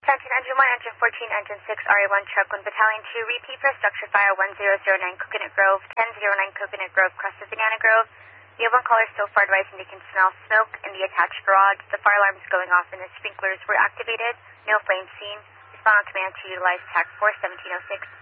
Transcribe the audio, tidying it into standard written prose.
Attention, Engine 1, Engine 14, Engine 6, RA1, Truck 1, Battalion 2, repeat for structure fire 1009 Coconut Grove, 1009 Coconut Grove, across the Banana Grove. You have one caller so far advising they can smell smoke in the attached garage. The fire alarm is going off and the sprinklers were activated. No flame seen. Respond on command to utilize TAC 4 1706.